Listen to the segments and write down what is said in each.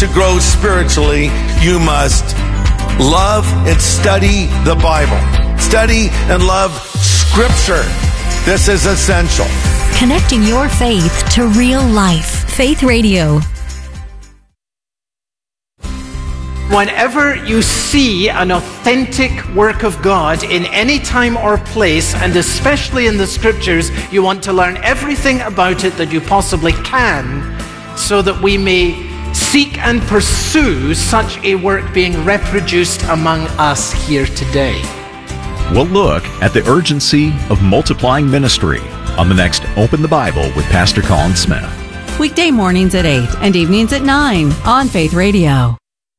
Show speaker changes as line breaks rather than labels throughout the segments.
to grow spiritually, you must love and study the Bible. Study and love Scripture. This is essential.
Connecting your faith to real life. Faith Radio.
Whenever you see an authentic work of God in any time or place, and especially in the Scriptures, you want to learn everything about it that you possibly can, so that we may seek and pursue such a work being reproduced among us here today.
We'll look at the urgency of multiplying ministry on the next Open the Bible with Pastor Colin Smith.
Weekday mornings at 8 and evenings at 9 on Faith Radio.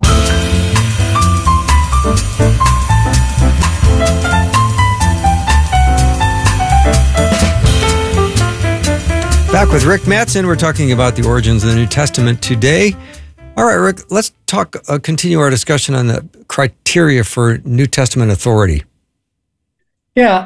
Back with Rick Mattson, we're talking about the origins of the New Testament today. All right, Rick, let's continue our discussion on the criteria for New Testament authority.
Yeah,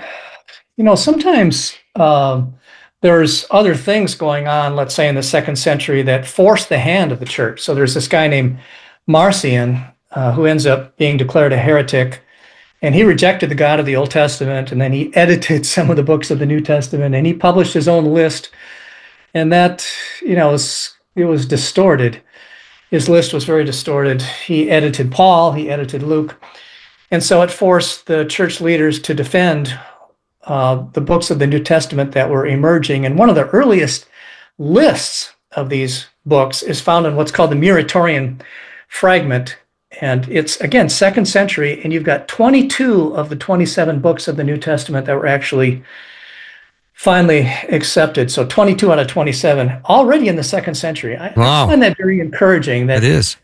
sometimes there's other things going on, let's say in the 2nd century, that force the hand of the church. So there's this guy named Marcion who ends up being declared a heretic. And he rejected the God of the Old Testament, and then he edited some of the books of the New Testament, and he published his own list. And that, it was distorted. His list was very distorted. He edited Paul, he edited Luke. And so it forced the church leaders to defend the books of the New Testament that were emerging. And one of the earliest lists of these books is found in what's called the Muratorian Fragment. And it's, again, 2nd century, and you've got 22 of the 27 books of the New Testament that were actually finally accepted. So 22 out of 27 already in the 2nd century. I find that very encouraging. That,
it is.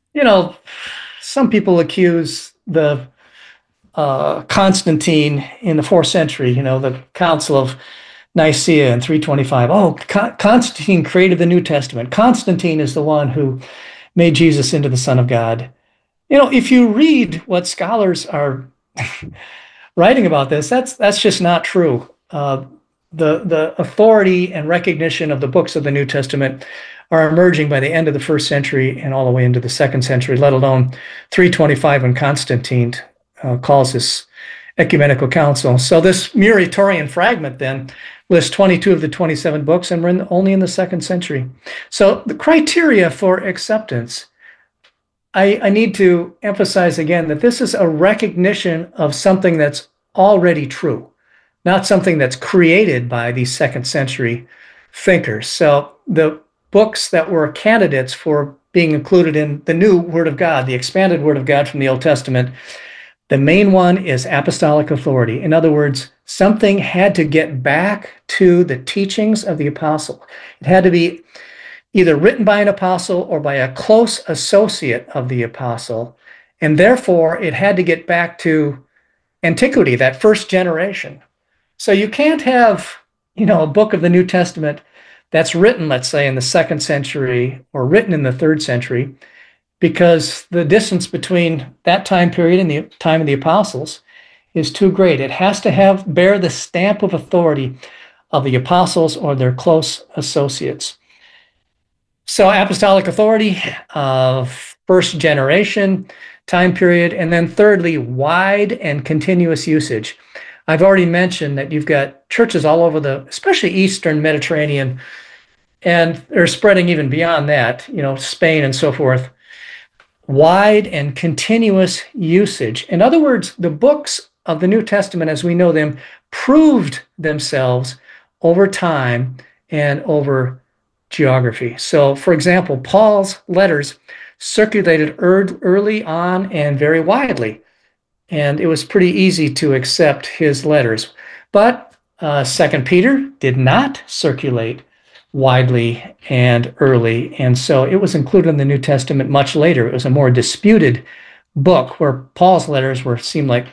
Some people accuse the Constantine in the 4th century, the Council of Nicaea in 325. Constantine created the New Testament. Constantine is the one who made Jesus into the Son of God. If you read what scholars are writing about this, that's just not true. The authority and recognition of the books of the New Testament are emerging by the end of the 1st century and all the way into the 2nd century, let alone 325 when Constantine calls this ecumenical council. So this Muratorian Fragment then lists 22 of the 27 books, and we're only in the 2nd century. So the criteria for acceptance, I need to emphasize again that this is a recognition of something that's already true, not something that's created by these 2nd century thinkers. So the books that were candidates for being included in the new Word of God, the expanded Word of God from the Old Testament, the main one is apostolic authority. In other words, something had to get back to the teachings of the apostle. It had to be either written by an apostle or by a close associate of the apostle, and therefore it had to get back to antiquity, that first generation. So you can't have, a book of the New Testament that's written, let's say, in the 2nd century or written in the 3rd century, because the distance between that time period and the time of the apostles is too great. It has to bear the stamp of authority of the apostles or their close associates. So apostolic authority of 1st generation time period, and then thirdly, wide and continuous usage. I've already mentioned that you've got churches all over especially Eastern Mediterranean, and they're spreading even beyond that, Spain and so forth. Wide and continuous usage. In other words, the books of the New Testament as we know them proved themselves over time and over geography. So, for example, Paul's letters circulated early on and very widely, and it was pretty easy to accept his letters. But 2 Peter did not circulate widely and early, and so it was included in the New Testament much later. It was a more disputed book where Paul's letters were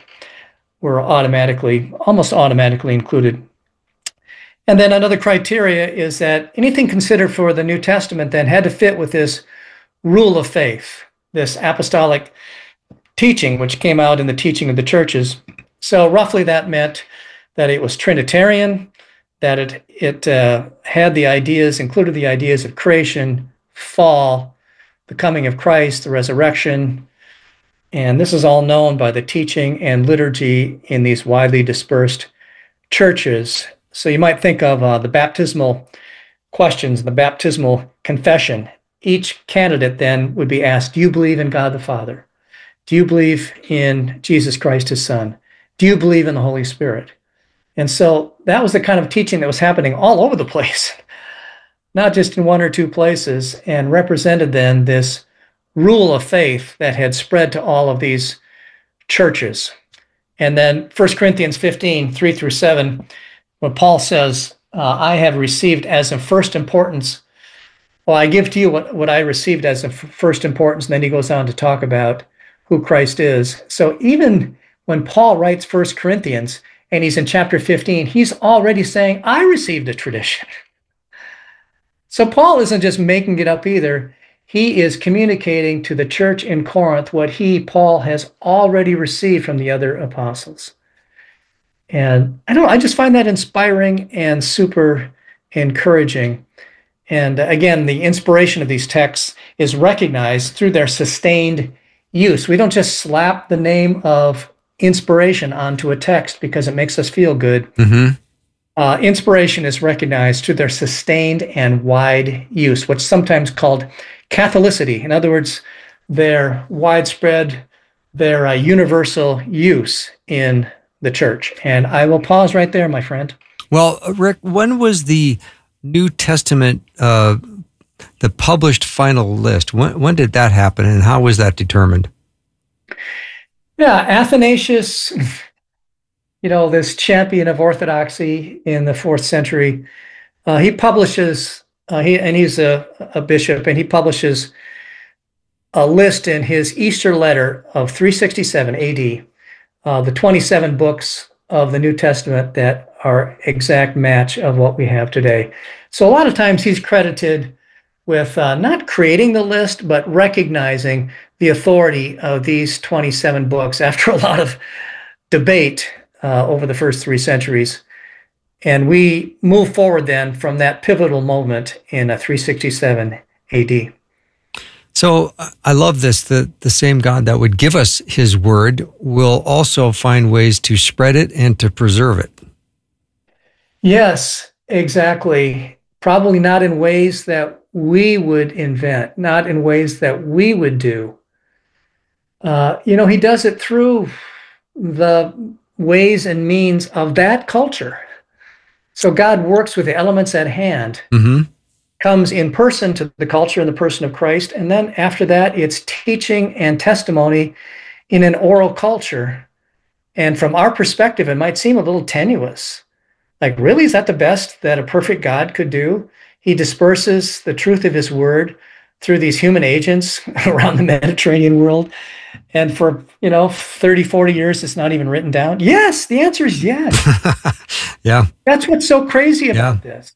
almost automatically included. And then another criteria is that anything considered for the New Testament then had to fit with this rule of faith, this apostolic teaching, which came out in the teaching of the churches. So roughly that meant that it was Trinitarian, that it had included the ideas of creation, fall, the coming of Christ, the resurrection. And this is all known by the teaching and liturgy in these widely dispersed churches. So you might think of the baptismal questions, the baptismal confession. Each candidate then would be asked, do you believe in God the Father? Do you believe in Jesus Christ, his Son? Do you believe in the Holy Spirit? And so that was the kind of teaching that was happening all over the place, not just in one or two places, and represented then this rule of faith that had spread to all of these churches. And then 1 Corinthians 15, 3 through 7, when Paul says, I have received as of first importance, well, I give to you what I received as of first importance. And then he goes on to talk about who Christ is. So even when Paul writes 1 Corinthians, and he's in chapter 15, he's already saying, I received a tradition. So Paul isn't just making it up either. He is communicating to the church in Corinth what Paul, has already received from the other apostles. And I just find that inspiring and super encouraging. And again, the inspiration of these texts is recognized through their sustained use. We don't just slap the name of inspiration onto a text because it makes us feel good. Mm-hmm. Inspiration is recognized through their sustained and wide use, what's sometimes called Catholicity. In other words, their widespread, their universal use in the church. And I will pause right there, my friend.
Well, Rick, when was the New Testament, the published final list? When did that happen, and how was that determined?
Yeah, Athanasius, this champion of orthodoxy in the 4th century, he publishes, he's a bishop, and he publishes a list in his Easter letter of 367 AD, the 27 books of the New Testament that are exact match of what we have today. So a lot of times he's credited with not creating the list, but recognizing the authority of these 27 books after a lot of debate over the first 3 centuries. And we move forward then from that pivotal moment in 367 AD.
So I love this, the same God that would give us his word will also find ways to spread it and to preserve it.
Yes, exactly. Probably not in ways that we would invent, not in ways that we would do. He does it through the ways and means of that culture. So God works with the elements at hand, comes in person to the culture in the person of Christ, and then after that, it's teaching and testimony in an oral culture. And from our perspective, it might seem a little tenuous. Like, really, is that the best that a perfect God could do? He disperses the truth of his word through these human agents around the Mediterranean world. And for, 30, 40 years, it's not even written down. Yes, the answer is yes.
Yeah.
That's what's so crazy about this.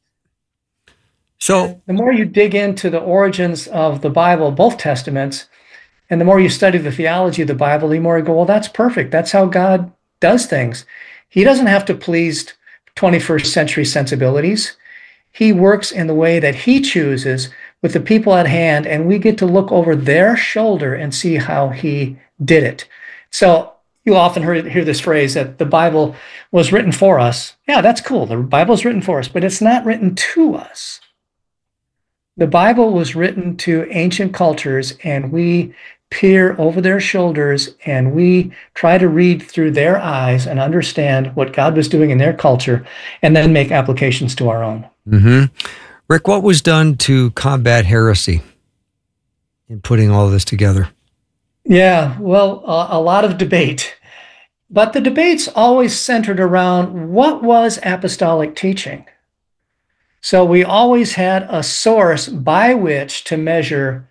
So
the more you dig into the origins of the Bible, both Testaments, and the more you study the theology of the Bible, the more you go, well, that's perfect. That's how God does things. He doesn't have to please 21st century sensibilities. He works in the way that he chooses with the people at hand, and we get to look over their shoulder and see how he did it. So you often hear this phrase that the Bible was written for us. Yeah, that's cool. The Bible's written for us, but it's not written to us. The Bible was written to ancient cultures, and we peer over their shoulders and we try to read through their eyes and understand what God was doing in their culture and then make applications to our own.
Mm-hmm. Rick, what was done to combat heresy in putting all this together?
Yeah, well, a lot of debate. But the debate's always centered around what was apostolic teaching. So we always had a source by which to measure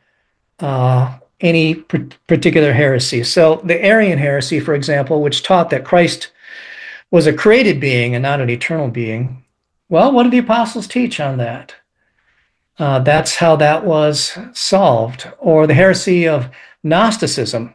any particular heresy. So the Arian heresy, for example, which taught that Christ was a created being and not an eternal being. Well, what did the apostles teach on that? That's how that was solved. Or the heresy of Gnosticism,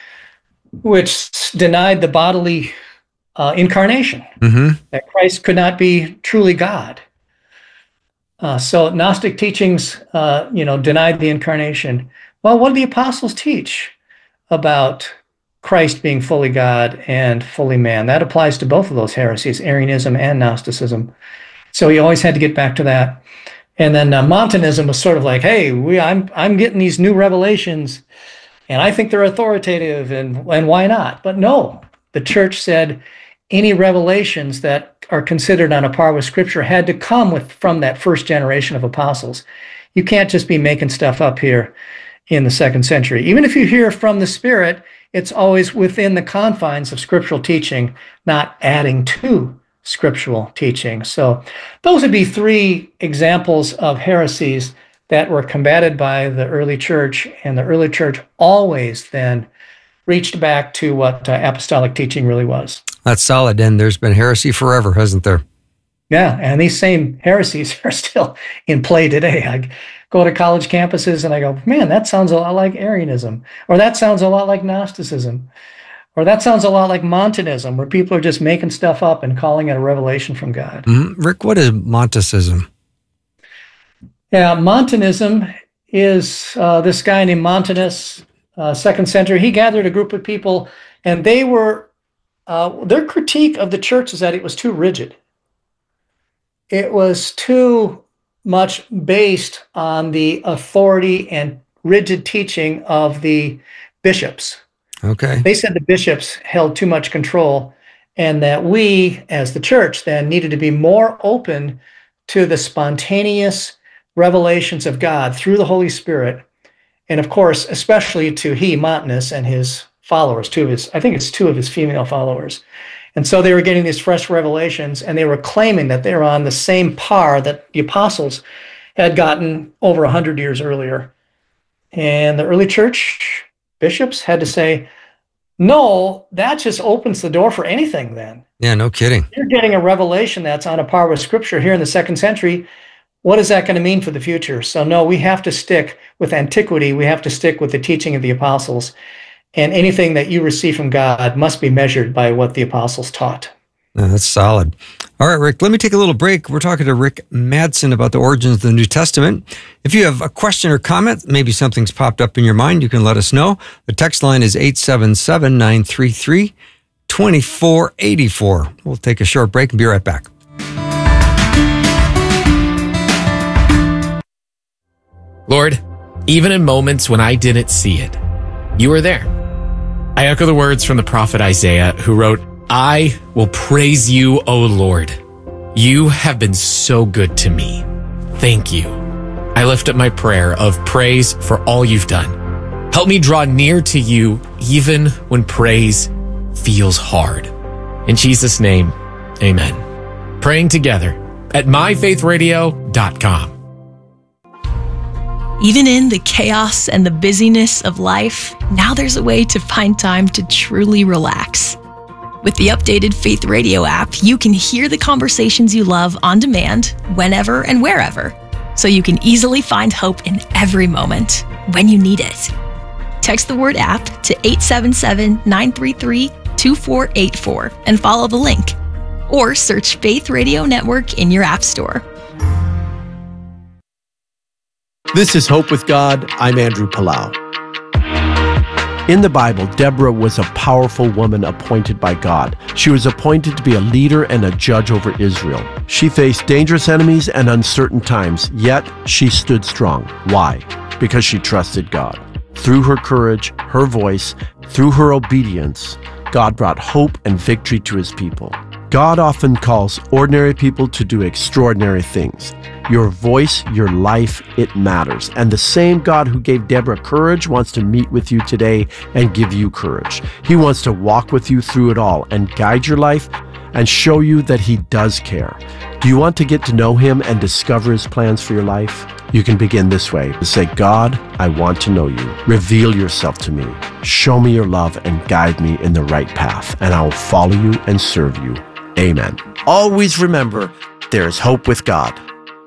which denied the bodily incarnation, that Christ could not be truly God. So Gnostic teachings, denied the incarnation. Well, what did the apostles teach about Christ being fully God and fully man? That applies to both of those heresies, Arianism and Gnosticism. So he always had to get back to that. And then Montanism was sort of like, hey, I'm getting these new revelations, and I think they're authoritative, and why not? But no, the church said any revelations that are considered on a par with Scripture had to come from that first generation of apostles. You can't just be making stuff up here in the 2nd century. Even if you hear from the Spirit, it's always within the confines of scriptural teaching, not adding to scriptural teaching. So those would be 3 examples of heresies that were combated by the early church, and the early church always then reached back to what apostolic teaching really was.
That's solid. And there's been heresy forever, hasn't there?
Yeah, and these same heresies are still in play today. I go to college campuses and I go, man, that sounds a lot like Arianism, or that sounds a lot like Gnosticism, or that sounds a lot like Montanism, where people are just making stuff up and calling it a revelation from God.
Mm-hmm. Rick, what is Montanism?
Yeah, Montanism is this guy named Montanus, 2nd century. He gathered a group of people, and they were their critique of the church is that it was too rigid. It was too much based on the authority and rigid teaching of the bishops.
Okay.
They said the bishops held too much control, and that we, as the church, then needed to be more open to the spontaneous revelations of God through the Holy Spirit. And of course, especially to Montanus and his followers, I think it's 2 of his female followers. And so they were getting these fresh revelations, and they were claiming that they were on the same par that the apostles had gotten over 100 years earlier. And the early church bishops had to say, no, that just opens the door for anything then.
Yeah, no kidding.
You're getting a revelation that's on a par with Scripture here in the 2nd century. What is that going to mean for the future? So no, we have to stick with antiquity. We have to stick with the teaching of the apostles. And anything that you receive from God must be measured by what the apostles taught.
Yeah, that's solid. All right, Rick, let me take a little break. We're talking to Rick Madsen about the origins of the New Testament. If you have a question or comment, maybe something's popped up in your mind, you can let us know. The text line is 877-933-2484. We'll take a short break and be right back.
Lord, even in moments when I didn't see it, you were there. I echo the words from the prophet Isaiah, who wrote, I will praise you, O Lord. You have been so good to me. Thank you. I lift up my prayer of praise for all you've done. Help me draw near to you even when praise feels hard. In Jesus' name, amen. Praying together at myfaithradio.com.
Even in the chaos and the busyness of life, now there's a way to find time to truly relax. With the updated Faith Radio app, you can hear the conversations you love on demand, whenever and wherever, so you can easily find hope in every moment when you need it. Text the word app to 877-933-2484 and follow the link. Or search Faith Radio Network in your app store.
This is Hope with God. I'm Andrew Palau. In the Bible, Deborah was a powerful woman appointed by God. She was appointed to be a leader and a judge over Israel. She faced dangerous enemies and uncertain times, yet she stood strong. Why? Because she trusted God. Through her courage, her voice, through her obedience, God brought hope and victory to his people. God often calls ordinary people to do extraordinary things. Your voice, your life, it matters. And the same God who gave Deborah courage wants to meet with you today and give you courage. He wants to walk with you through it all and guide your life and show you that he does care. Do you want to get to know him and discover his plans for your life? You can begin this way. Say, God, I want to know you. Reveal yourself to me. Show me your love and guide me in the right path, and I will follow you and serve you. Amen. Always remember, there is hope with God.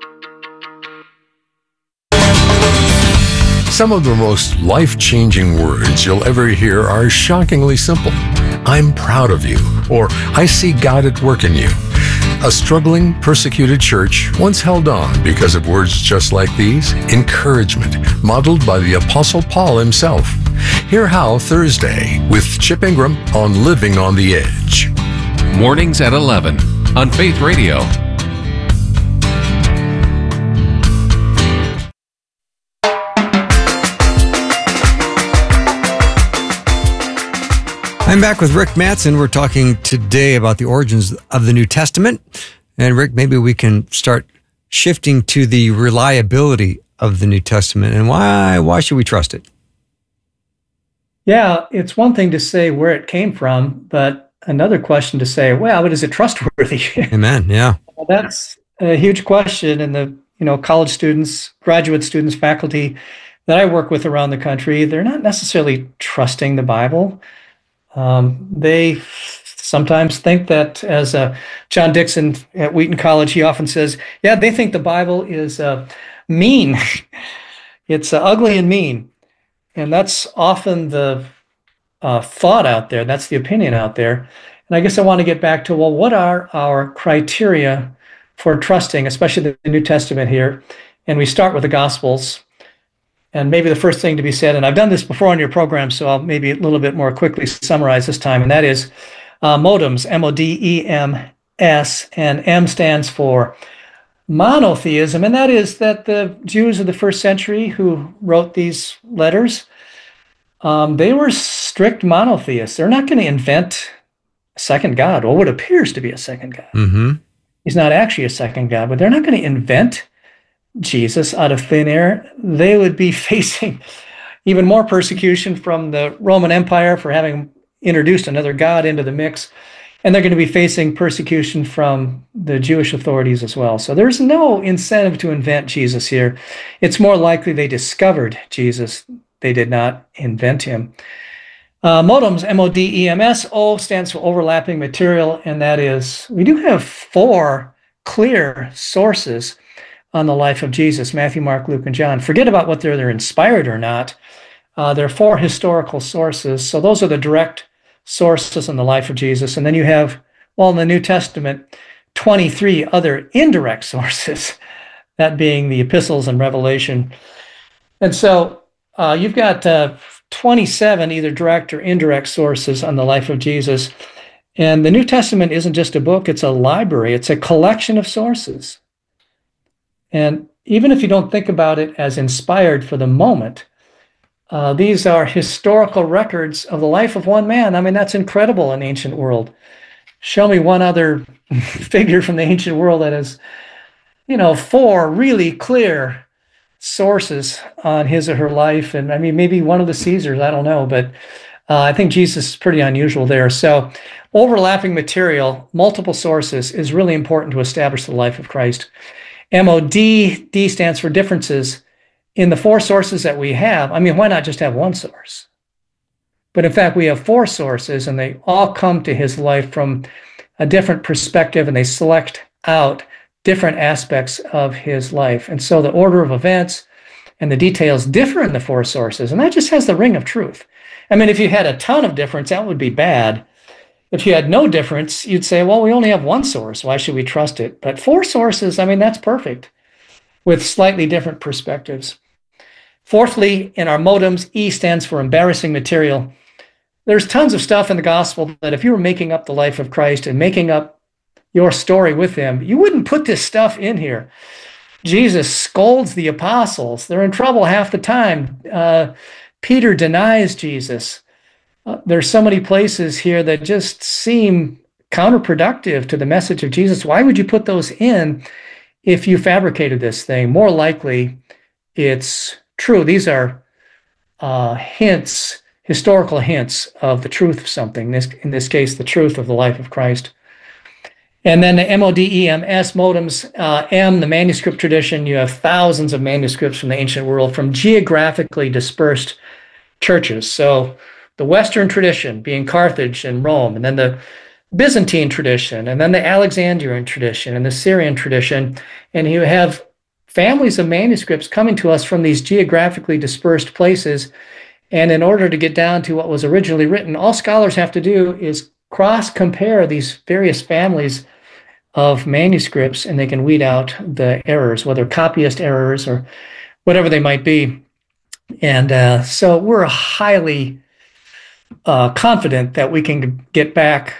Some of the most life-changing words you'll ever hear are shockingly simple. I'm proud of you, or I see God at work in you. A struggling, persecuted church once held on because of words just like these, encouragement, modeled by the Apostle Paul himself. Hear how Thursday with Chip Ingram on Living on the Edge.
Mornings at 11 on Faith Radio.
I'm back with Rick Mattson. We're talking today about the origins of the New Testament. And Rick, maybe we can start shifting to the reliability of the New Testament and why should we trust it?
Yeah, it's one thing to say where it came from, but another question to say, well, but is it trustworthy?
Amen. Yeah.
Well, that's a huge question. And the college students, graduate students, faculty that I work with around the country, they're not necessarily trusting the Bible. They sometimes think that, as John Dixon at Wheaton College, he often says, yeah, they think the Bible is mean. It's ugly and mean. And that's often the thought out there. That's the opinion out there. And I guess I want to get back to, well, what are our criteria for trusting, especially the New Testament here? And we start with the Gospels. And maybe the first thing to be said, and I've done this before on your program, so I'll maybe a little bit more quickly summarize this time, and that is modems, M-O-D-E-M-S, and M stands for monotheism, and that is that the Jews of the first century who wrote these letters, they were strict monotheists. They're not going to invent a second God, or what appears to be a second God.
Mm-hmm.
He's not actually a second God, but they're not going to invent Jesus out of thin air. They would be facing even more persecution from the Roman Empire for having introduced another God into the mix. And they're going to be facing persecution from the Jewish authorities as well. So there's no incentive to invent Jesus here. It's more likely they discovered Jesus. They did not invent him. Modems, M-O-D-E-M-S, O stands for overlapping material. And that is, we do have 4 clear sources on the life of Jesus: Matthew, Mark, Luke, and John. Forget about whether they're inspired or not. There are 4 historical sources. So those are the direct sources on the life of Jesus. And then you have, well, in the New Testament, 23 other indirect sources, that being the epistles and Revelation. And so you've got 27 either direct or indirect sources on the life of Jesus. And the New Testament isn't just a book, it's a library. It's a collection of sources. And even if you don't think about it as inspired for the moment, these are historical records of the life of one man. I mean, that's incredible in the ancient world. Show me one other figure from the ancient world that has, 4 really clear sources on his or her life. And I mean, maybe one of the Caesars, I don't know, but I think Jesus is pretty unusual there. So overlapping material, multiple sources, is really important to establish the life of Christ. M-O-D, D stands for differences. In the 4 sources that we have, I mean, why not just have one source? But in fact, we have 4 sources, and they all come to his life from a different perspective, and they select out different aspects of his life. And so the order of events and the details differ in the 4 sources, and that just has the ring of truth. I mean, if you had a ton of difference, that would be bad. If you had no difference, you'd say, well, we only have one source. Why should we trust it? But 4 sources, I mean, that's perfect, with slightly different perspectives. Fourthly, in our modems, E stands for embarrassing material. There's tons of stuff in the gospel that if you were making up the life of Christ and making up your story with him, you wouldn't put this stuff in here. Jesus scolds the apostles. They're in trouble half the time. Peter denies Jesus. There's so many places here that just seem counterproductive to the message of Jesus. Why would you put those in if you fabricated this thing? More likely, it's true. These are hints, historical hints of the truth of something. In this case, the truth of the life of Christ. And then the M-O-D-E-M-S, modems, M, the manuscript tradition. You have thousands of manuscripts from the ancient world from geographically dispersed churches. So the Western tradition being Carthage and Rome, and then the Byzantine tradition, and then the Alexandrian tradition, and the Syrian tradition. And you have families of manuscripts coming to us from these geographically dispersed places. And in order to get down to what was originally written, all scholars have to do is cross-compare these various families of manuscripts, and they can weed out the errors, whether copyist errors or whatever they might be. And so we're highly confident that we can get back,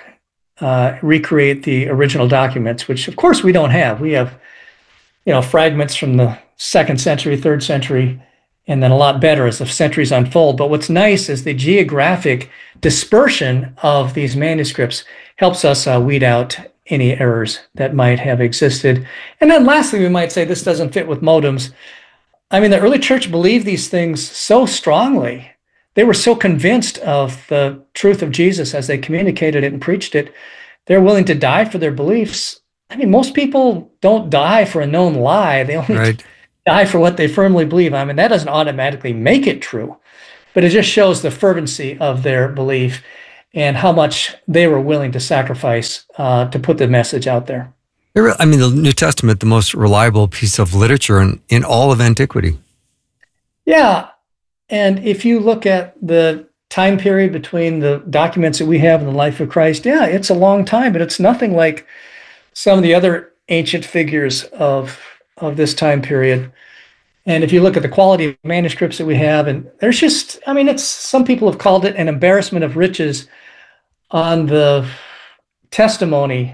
recreate the original documents, which of course we don't have. We have, fragments from the 2nd century, 3rd century, and then a lot better as the centuries unfold. But what's nice is the geographic dispersion of these manuscripts helps us weed out any errors that might have existed. And then lastly, we might say this doesn't fit with modems. I mean, the early church believed these things so strongly. They were so convinced of the truth of Jesus as they communicated it and preached it. They're willing to die for their beliefs. I mean, most people don't die for a known lie. They only die for what they firmly believe. I mean, that doesn't automatically make it true, but it just shows the fervency of their belief and how much they were willing to sacrifice to put the message out there.
I mean, the New Testament, the most reliable piece of literature in all of antiquity.
Yeah. And if you look at the time period between the documents that we have in the life of Christ, yeah, it's a long time, but it's nothing like some of the other ancient figures of this time period. And if you look at the quality of manuscripts that we have, and there's just, I mean, some people have called it an embarrassment of riches on the testimony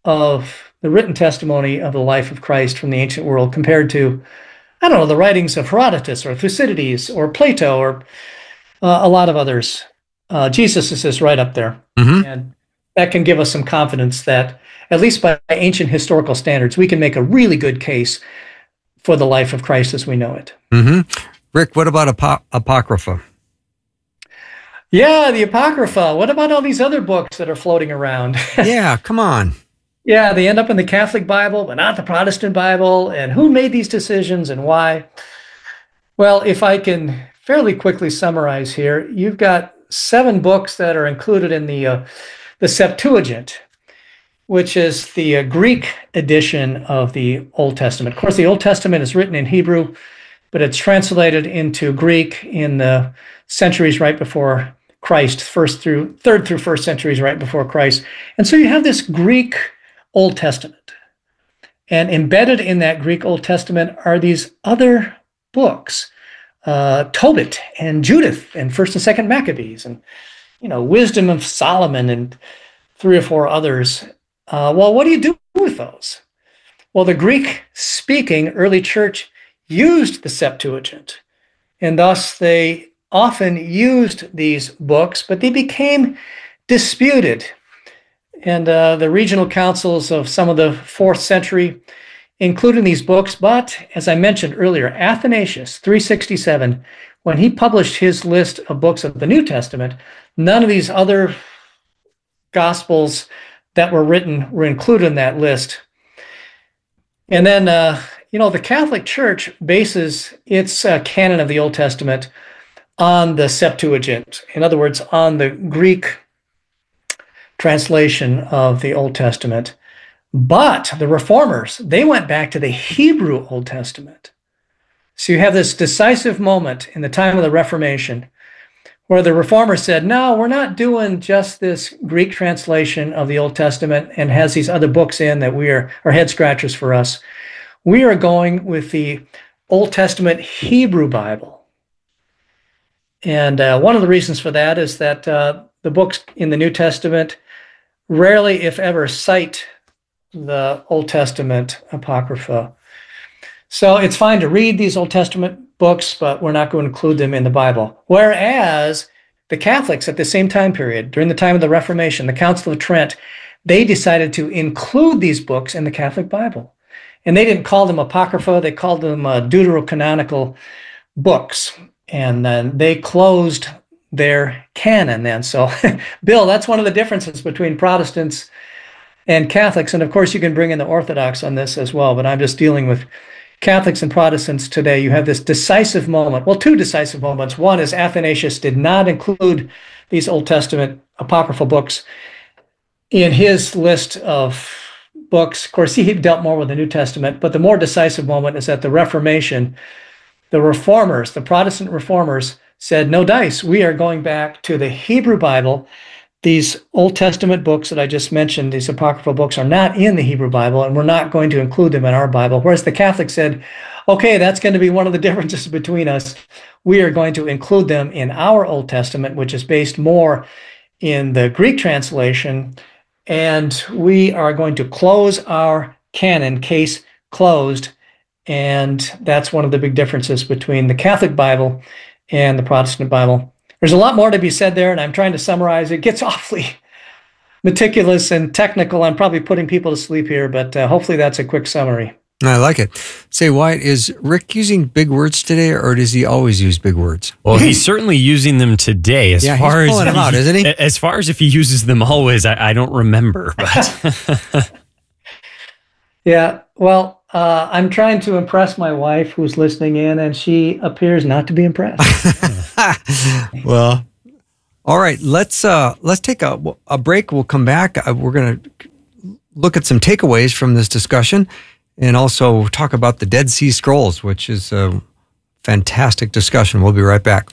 of the written testimony of the life of Christ from the ancient world compared to, I don't know, the writings of Herodotus or Thucydides or Plato or a lot of others. Jesus is just right up there. Mm-hmm. And that can give us some confidence that, at least by ancient historical standards, we can make a really good case for the life of Christ as we know it.
Mm-hmm. Rick, what about Apocrypha?
Yeah, the Apocrypha. What about all these other books that are floating around?
Yeah, come on.
Yeah, they end up in the Catholic Bible, but not the Protestant Bible. And who made these decisions and why? Well, if I can fairly quickly summarize here, you've got 7 books that are included in the Septuagint, which is the Greek edition of the Old Testament. Of course, the Old Testament is written in Hebrew, but it's translated into Greek in the centuries right before Christ, 3rd through 1st centuries right before Christ. And so you have this Greek Old Testament. And embedded in that Greek Old Testament are these other books, Tobit and Judith and 1st and 2nd Maccabees and, Wisdom of Solomon and 3 or 4 others. Well, what do you do with those? Well, the Greek-speaking early church used the Septuagint, and thus they often used these books, but they became disputed. And the regional councils of some of the 4th century included these books, but as I mentioned earlier, Athanasius, 367, when he published his list of books of the New Testament, none of these other Gospels that were written were included in that list. And then, the Catholic Church bases its canon of the Old Testament on the Septuagint. In other words, on the Greek translation of the Old Testament. But the Reformers, they went back to the Hebrew Old Testament. So you have this decisive moment in the time of the Reformation where the Reformers said, no, we're not doing just this Greek translation of the Old Testament and has these other books in that are head scratchers for us. We are going with the Old Testament Hebrew Bible. And one of the reasons for that is that the books in the New Testament rarely, if ever, cite the Old Testament Apocrypha. So it's fine to read these Old Testament books, but we're not going to include them in the Bible. Whereas the Catholics at the same time period, during the time of the Reformation, the Council of Trent, they decided to include these books in the Catholic Bible. And they didn't call them Apocrypha, they called them deuterocanonical books. And then they closed their canon then. So, Bill, that's one of the differences between Protestants and Catholics. And of course, you can bring in the Orthodox on this as well, but I'm just dealing with Catholics and Protestants today. You have this decisive moment. Well, 2 decisive moments. One is Athanasius did not include these Old Testament apocryphal books in his list of books. Of course, he dealt more with the New Testament, but the more decisive moment is at the Reformation. The Reformers, the Protestant Reformers, said, no dice, we are going back to the Hebrew Bible, these Old Testament books that I just mentioned, these apocryphal books, are not in the Hebrew Bible, and we're not going to include them in our Bible. Whereas the Catholics said, okay, that's going to be one of the differences between us. We are going to include them in our Old Testament, which is based more in the Greek translation, and we are going to close our canon, case closed, and that's one of the big differences between the Catholic Bible and the Protestant Bible. There's a lot more to be said there, and I'm trying to summarize. It gets awfully meticulous and technical. I'm probably putting people to sleep here, but hopefully that's a quick summary.
I like it. Say, Wyatt, is Rick using big words today, or does he always use big words?
Well, he's certainly using them today.
He's pulling them out, isn't he?
As far as if he uses them always, I don't remember. But
yeah, well, I'm trying to impress my wife who's listening in, and she appears not to be impressed.
Well, all right, let's take a break. We'll come back. We're going to look at some takeaways from this discussion and also talk about the Dead Sea Scrolls, which is a fantastic discussion. We'll be right back.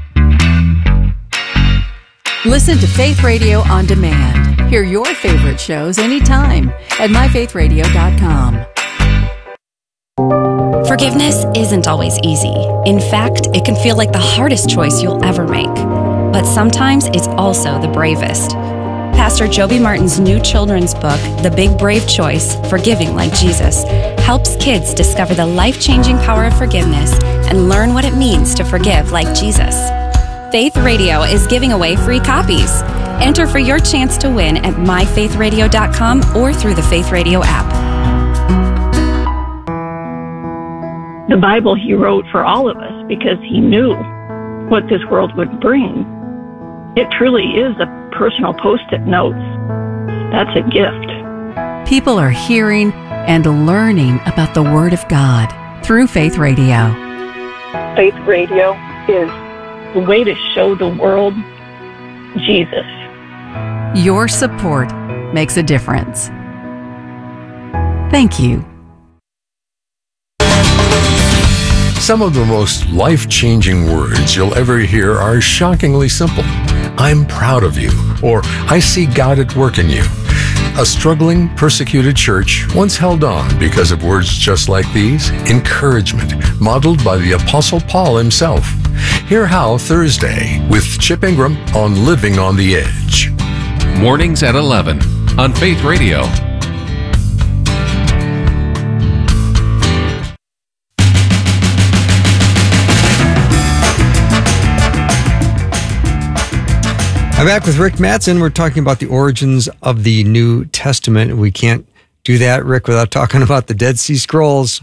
Listen to Faith Radio on demand. Hear your favorite shows anytime at myfaithradio.com.
Forgiveness isn't always easy. In fact, it can feel like the hardest choice you'll ever make. But sometimes it's also the bravest. Pastor Joby Martin's new children's book, The Big Brave Choice, Forgiving Like Jesus, helps kids discover the life-changing power of forgiveness and learn what it means to forgive like Jesus. Faith Radio is giving away free copies. Enter for your chance to win at myfaithradio.com or through the Faith Radio app.
The Bible he wrote for all of us because he knew what this world would bring. It truly is a personal post-it notes. That's a gift.
People are hearing and learning about the Word of God through Faith Radio.
Faith Radio is the way to show the world Jesus.
Your support makes a difference. Thank you.
Some of the most life-changing words you'll ever hear are shockingly simple. I'm proud of you, or I see God at work in you. A struggling, persecuted church once held on because of words just like these, encouragement, modeled by the Apostle Paul himself. Hear how Thursday with Chip Ingram on Living on the Edge.
Mornings at 11 on Faith Radio.
I'm back with Rick Mattson. We're talking about the origins of the New Testament. We can't do that, Rick, without talking about the Dead Sea Scrolls.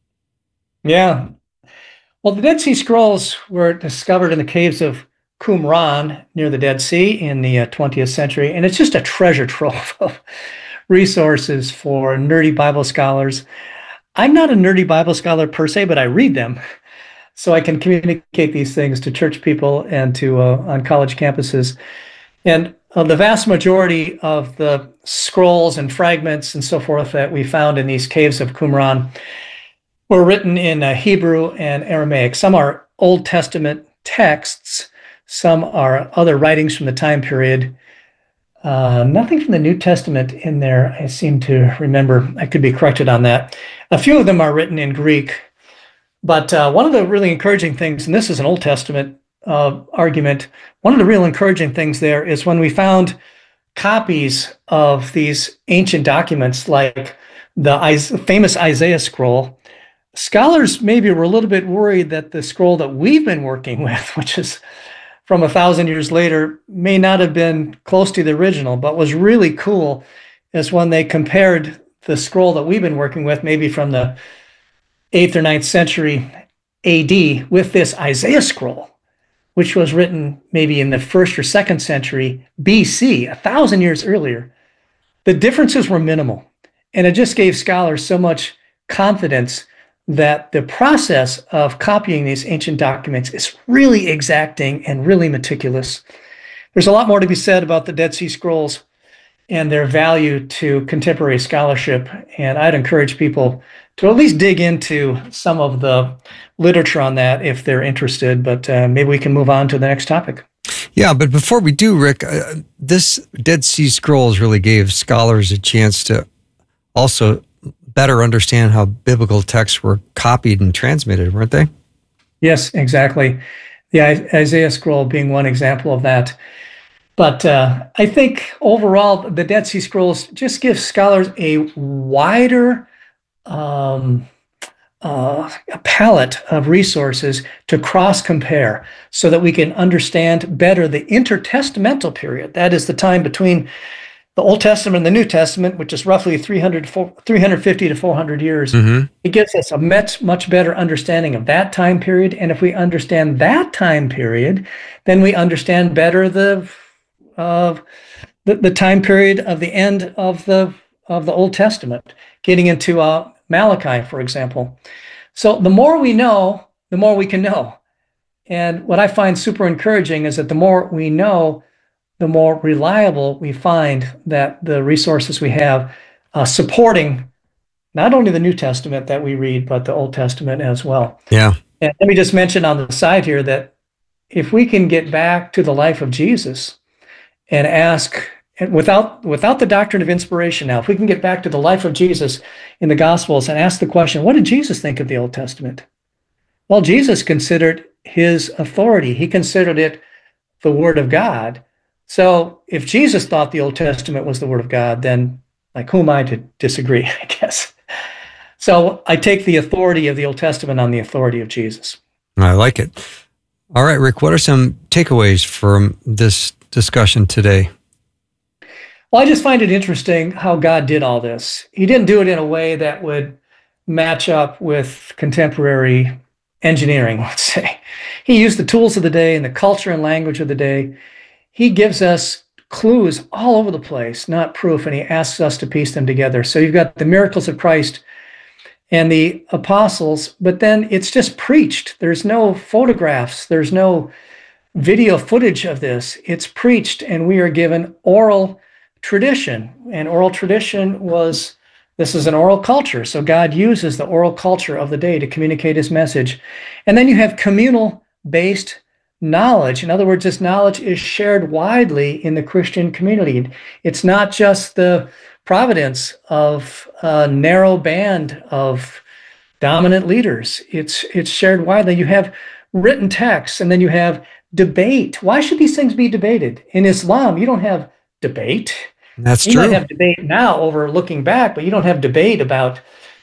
Yeah. Well, the Dead Sea Scrolls were discovered in the caves of Qumran near the Dead Sea in the 20th century, and it's just a treasure trove of resources for nerdy Bible scholars. I'm not a nerdy Bible scholar per se, but I read them, so I can communicate these things to church people and to on college campuses. And the vast majority of the scrolls and fragments and so forth that we found in these caves of Qumran were written in Hebrew and Aramaic. Some are Old Testament texts. Some are other writings from the time period. Nothing from the New Testament in there, I seem to remember. I could be corrected on that. A few of them are written in Greek. But one of the really encouraging things, and this is an Old Testament argument, one of the real encouraging things there is when we found copies of these ancient documents like the famous Isaiah scroll, scholars maybe were a little bit worried that the scroll that we've been working with, which is from 1,000 years later, may not have been close to the original. But what's really cool is when they compared the scroll that we've been working with, maybe from the 8th or 9th century AD, with this Isaiah scroll, which was written maybe in the 1st or 2nd century BC, 1,000 years earlier. The differences were minimal. And it just gave scholars so much confidence that the process of copying these ancient documents is really exacting and really meticulous. There's a lot more to be said about the Dead Sea Scrolls and their value to contemporary scholarship. And I'd encourage people to at least dig into some of the literature on that if they're interested. But maybe we can move on to the next topic.
Yeah, but before we do, Rick, this Dead Sea Scrolls really gave scholars a chance to also better understand how biblical texts were copied and transmitted, weren't they?
Yes, exactly. The Isaiah Scroll being one example of that. But I think overall, the Dead Sea Scrolls just give scholars a wider a palette of resources to cross-compare so that we can understand better the intertestamental period. That is the time between the Old Testament and the New Testament, which is roughly 350 to 400 years. Mm-hmm. It gives us a much better understanding of that time period. And if we understand that time period, then we understand better the time period of the end of the Old Testament, getting into Malachi, for example. So the more we know, the more we can know. And what I find super encouraging is that the more we know, the more reliable we find that the resources we have supporting not only the New Testament that we read, but the Old Testament as well.
Yeah.
And let me just mention on the side here that if we can get back to the life of Jesus and ask, without the doctrine of inspiration now, if we can get back to the life of Jesus in the Gospels and ask the question, what did Jesus think of the Old Testament? Well, Jesus considered his authority. He considered it the Word of God. So if Jesus thought the Old Testament was the Word of God, then like who am I to disagree, I guess. So I take the authority of the Old Testament on the authority of Jesus.
I like it. All right, Rick, what are some takeaways from this discussion today?
Well, I just find it interesting how God did all this. He didn't do it in a way that would match up with contemporary engineering, let's say. He used the tools of the day and the culture and language of the day. He gives us clues all over the place, not proof, and he asks us to piece them together. So you've got the miracles of Christ and the apostles, but then it's just preached. There's no photographs. There's no video footage of this. It's preached, and we are given oral tradition. And oral tradition this is an oral culture. So God uses the oral culture of the day to communicate his message. And then you have communal-based knowledge. In other words, this knowledge is shared widely in the Christian community. It's not just the providence of a narrow band of dominant leaders. It's shared widely. You have written texts, and then you have debate. Why should these things be debated? In Islam, you don't have debate.
That's
true. You might have debate now over looking back, but you don't have debate about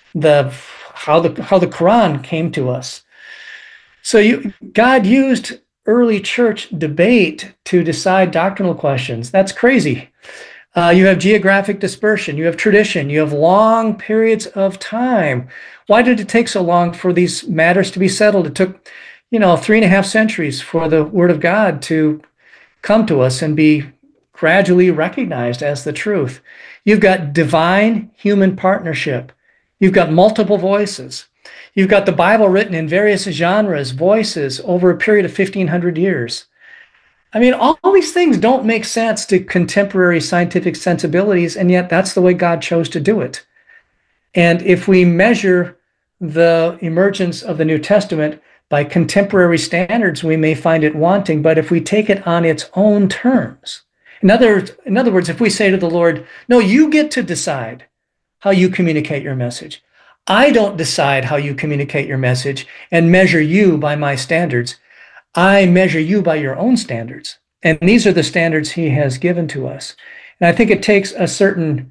how the Quran came to us. So God used early church debate to decide doctrinal questions. That's crazy. You have geographic dispersion, you have tradition, you have long periods of time. Why did it take so long for these matters to be settled? It took, 3.5 centuries for the Word of God to come to us and be gradually recognized as the truth. You've got divine human partnership. You've got multiple voices. You've got the Bible written in various genres, voices over a period of 1,500 years. I mean, all these things don't make sense to contemporary scientific sensibilities, and yet that's the way God chose to do it. And if we measure the emergence of the New Testament by contemporary standards, we may find it wanting, but if we take it on its own terms, in other words, if we say to the Lord, no, you get to decide how you communicate your message. I don't decide how you communicate your message and measure you by my standards. I measure you by your own standards. And these are the standards he has given to us. And I think it takes a certain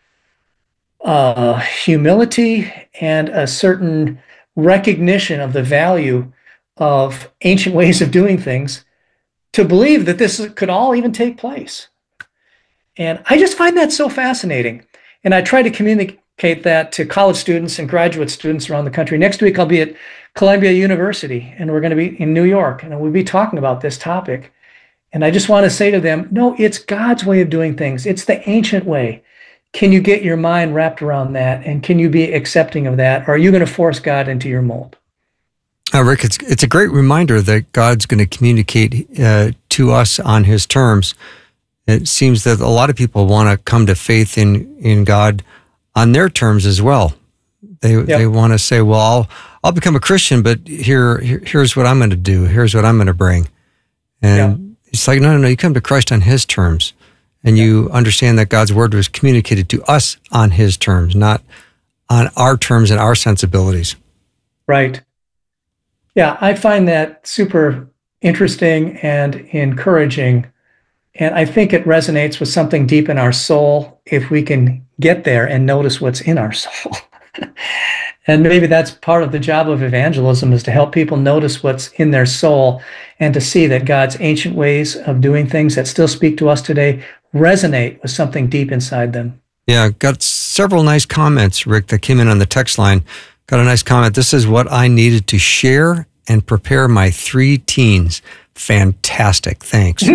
humility and a certain recognition of the value of ancient ways of doing things to believe that this could all even take place. And I just find that so fascinating. And I try to communicate that to college students and graduate students around the country. Next week, I'll be at Columbia University, and we're going to be in New York, and we'll be talking about this topic. And I just want to say to them, no, it's God's way of doing things. It's the ancient way. Can you get your mind wrapped around that? And can you be accepting of that? Or are you going to force God into your mold?
Rick, it's a great reminder that God's going to communicate to us on his terms. It seems that a lot of people want to come to faith in God on their terms as well. They want to say, well, I'll become a Christian, but here's what I'm going to do. Here's what I'm going to bring. And it It's like, no, you come to Christ on his terms, and you understand that God's word was communicated to us on his terms, not on our terms and our sensibilities.
Right. Yeah, I find that super interesting and encouraging. And I think it resonates with something deep in our soul if we can get there and notice what's in our soul. And maybe that's part of the job of evangelism, is to help people notice what's in their soul and to see that God's ancient ways of doing things that still speak to us today resonate with something deep inside them.
Yeah, got several nice comments, Rick, that came in on the text line. Got a nice comment. This is what I needed to share and prepare my 3 teens. Fantastic. Thanks.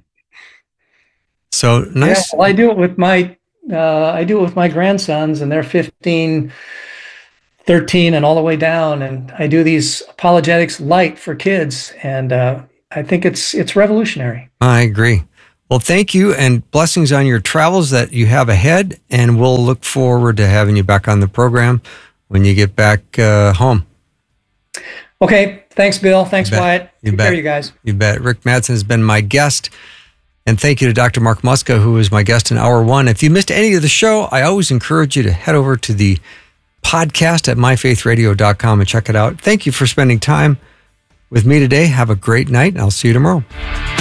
So nice.
Yeah, well, I do it with my grandsons, and they're 15, 13, and all the way down. And I do these apologetics light for kids, and I think it's revolutionary.
I agree. Well, thank you, and blessings on your travels that you have ahead. And we'll look forward to having you back on the program when you get back home.
Okay. Thanks, Bill. Thanks, Wyatt. Take care, you guys.
You bet. Rick Madsen has been my guest. And thank you to Dr. Mark Muska, who was my guest in hour 1. If you missed any of the show, I always encourage you to head over to the podcast at myfaithradio.com and check it out. Thank you for spending time with me today. Have a great night, and I'll see you tomorrow.